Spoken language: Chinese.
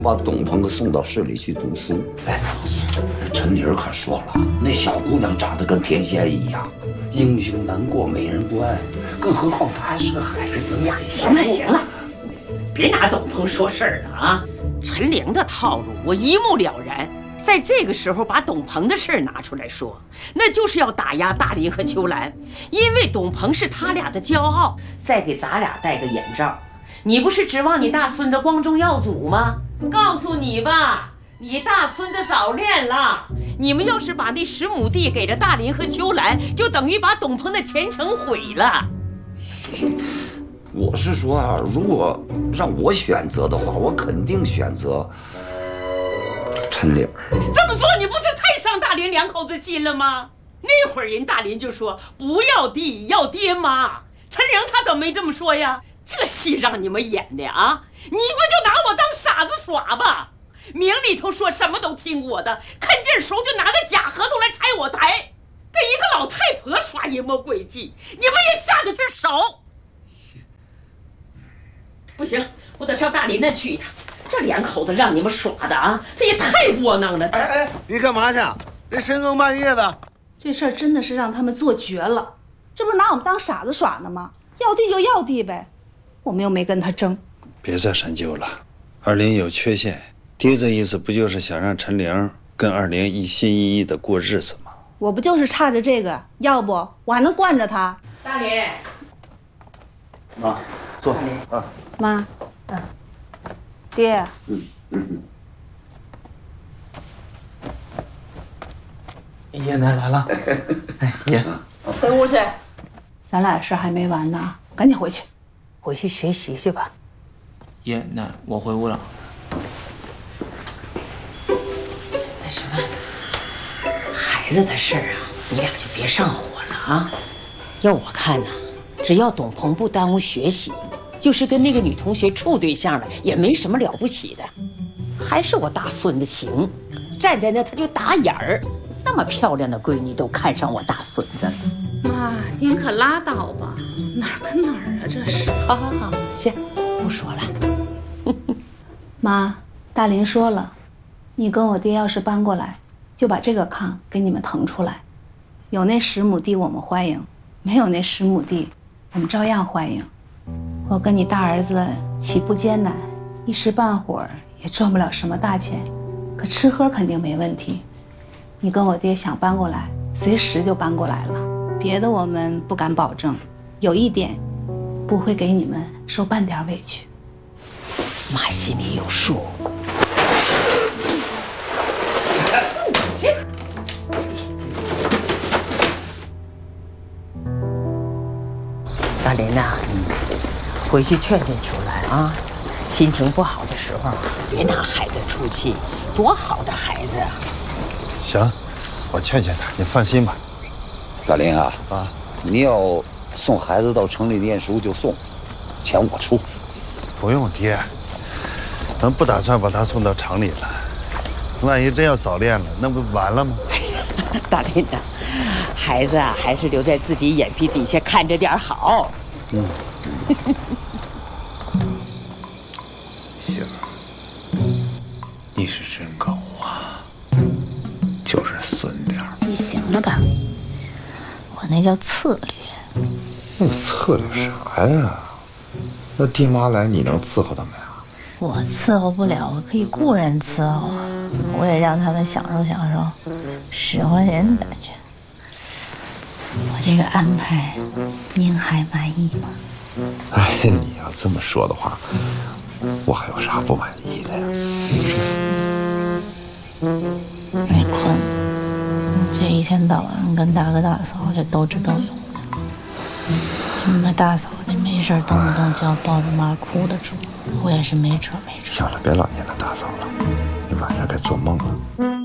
把董鹏送到市里去读书。哎，陈妮儿可说了，那小姑娘长得跟天仙一样，英雄难过美人关，更何况她还是个孩子呀。 行了行了，别拿董鹏说事儿了啊！陈玲的套路我一目了然。在这个时候把董鹏的事儿拿出来说，那就是要打压大林和秋兰，因为董鹏是他俩的骄傲。再给咱俩戴个眼罩，你不是指望你大孙子光宗耀祖吗？告诉你吧，你大孙子早恋了。你们要是把那10亩地给了大林和秋兰，就等于把董鹏的前程毁了。 我是说啊，如果让我选择的话，我肯定选择陈玲。 这么做你不是太伤大林两口子心了吗？那会儿人大林就说不要地要爹妈，陈玲她怎么没这么说呀？这戏让你们演的啊！你不就拿我当傻子耍吧？明里头说什么都听我的，看劲儿时候就拿个假合同来拆我台，跟一个老太婆耍阴谋诡计，你们也下得去手？不行，我得上大林那去一趟。这两口子让你们耍的啊，这也太窝囊了！ 哎，你干嘛去？这深更半夜的， 这事儿真的是让他们做绝了，这不是拿我们当傻子耍呢吗？要地就要地呗，我们又没跟他争。 别再深究了，二林有缺陷，爹这意思不就是想让陈玲跟二林一心一意的过日子吗？ 我不就是差着这个，要不我还能惯着他。 大林， 妈，坐啊。 妈，爹， 爷奶来了，哎，爷， 回屋去，咱俩事儿还没完呢，赶紧回去， 回去学习去吧。 爷奶，我回屋了。 那什么，孩子的事儿啊，你俩就别上火了啊。要我看呢，只要董鹏不耽误学习，就是跟那个女同学处对象了，也没什么了不起的。还是我大孙子行，站在那他就打眼儿。那么漂亮的闺女都看上我大孙子了。 妈，您可拉倒吧，哪儿跟哪儿啊这是？ 好好好，行，不说了。 妈，大林说了，你跟我爹要是搬过来，就把这个炕给你们腾出来。有那10亩地我们欢迎，没有那10亩地，我们照样欢迎。我跟你大儿子起步艰难，一时半会儿也赚不了什么大钱，可吃喝肯定没问题。你跟我爹想搬过来，随时就搬过来了。别的我们不敢保证，有一点，不会给你们受半点委屈。 妈心里有数。大林呐，回去劝劝秋兰啊，心情不好的时候别拿孩子出气，多好的孩子啊！ 行，我劝劝他，你放心吧。 大林啊，你要送孩子到城里念书就送，钱我出。 不用爹，咱不打算把他送到厂里了。万一真要早恋了，那不完了吗？ 大林呐，孩子啊，还是留在自己眼皮底下看着点好。 杏儿，你是真高啊，就是损点儿。 你行了吧？我那叫策略。 那你策略啥呀？那爹妈来，你能伺候他们呀？ 我伺候不了，我可以雇人伺候啊。我也让他们享受享受使唤人的感觉。我这个安排，您还满意吗？ 哎，你要这么说的话，我还有啥不满意的呀？ 没困，你这一天到晚跟大哥大嫂这斗智斗勇的，你们大嫂这没事动不动就要抱着妈哭的主，我也是没辙没辙。 行了，别老念那大嫂了，你晚上该做梦了。